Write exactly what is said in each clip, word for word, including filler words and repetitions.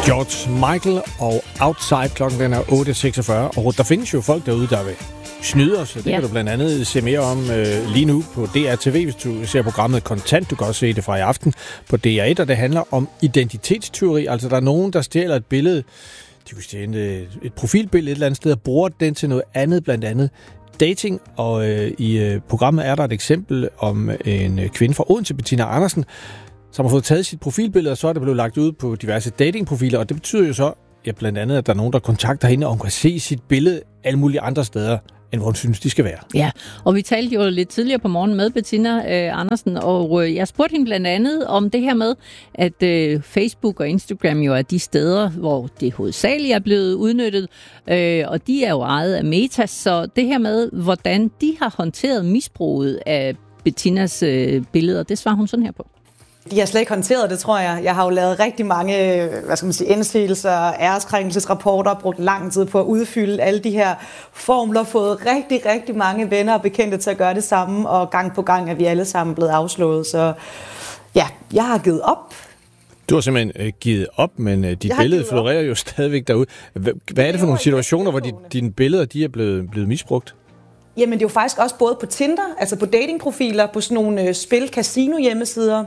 George Michael og Outside. Klokken den er otte seksogfyrre, og der findes jo folk derude, der vil snyde os. Det ja. kan du blandt andet se mere om øh, lige nu på D R T V, hvis du ser programmet Kontant. Du kan også se det fra i aften på D R et, og det handler om identitetstyveri. Altså, der er nogen, der stjæler et billede, de kunne stjæle et profilbillede et eller andet sted, og bruger den til noget andet, blandt andet dating. Og øh, i øh, programmet er der et eksempel om en øh, kvinde fra Odense, Bettina Andersen, som har fået taget sit profilbillede, og så er det blevet lagt ud på diverse datingprofiler, og det betyder jo så, ja, blandt andet, at der er nogen, der kontakter hende, og hun kan se sit billede alle mulige andre steder, end hvor hun synes, de skal være. Ja, og vi talte jo lidt tidligere på morgen med Bettina øh, Andersen, og øh, jeg spurgte hende blandt andet om det her med, at øh, Facebook og Instagram jo er de steder, hvor det hovedsageligt er blevet udnyttet, øh, og de er jo ejet af Meta, så det her med, hvordan de har håndteret misbruget af Bettinas øh, billeder, det svarer hun sådan her på. De har slet ikke håndteret det, tror jeg. Jeg har jo lavet rigtig mange, hvad skal man sige, indsigelser, æreskrænkelsesrapporter, brugt lang tid på at udfylde alle de her formler, fået rigtig, rigtig mange venner og bekendte til at gøre det samme, og gang på gang er vi alle sammen blevet afslået. Så ja, jeg har givet op. Du har simpelthen øh, givet op, men øh, dit billede florerer jo stadigvæk derude. Hvad, hvad er det for nogle situationer, hvor de, dine billeder de er blevet, blevet misbrugt? Jamen, det er jo faktisk også både på Tinder, altså på datingprofiler, på sådan nogle øh, spil-casino-hjemmesider.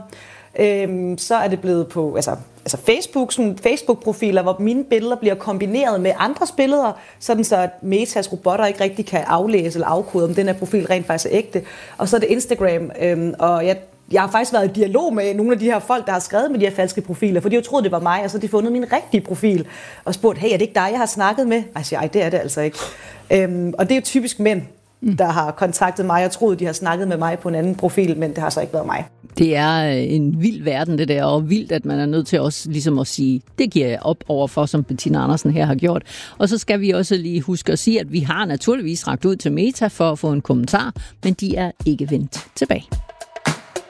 Øhm, så er det blevet på altså, altså Facebook, sådan Facebook-profiler, hvor mine billeder bliver kombineret med andres billeder, sådan så at Metas robotter ikke rigtig kan aflæse eller afkode, om den her profil rent faktisk er ægte. Og så er det Instagram, øhm, og jeg, jeg har faktisk været i dialog med nogle af de her folk, der har skrevet med de her falske profiler, for de har jo troet, det var mig, og så har de fundet min rigtige profil og spurgt, hey, er det ikke dig, jeg har snakket med? Jeg siger, ej, det er det altså ikke. Øhm, og det er jo typisk mænd, der har kontaktet mig og troet, de har snakket med mig på en anden profil, men det har så ikke været mig. Det er en vild verden, det der, og vildt, at man er nødt til også ligesom at sige, det giver jeg op overfor, som Bettina Andersen her har gjort. Og så skal vi også lige huske at sige, at vi har naturligvis rakt ud til Meta for at få en kommentar, men de er ikke vendt tilbage.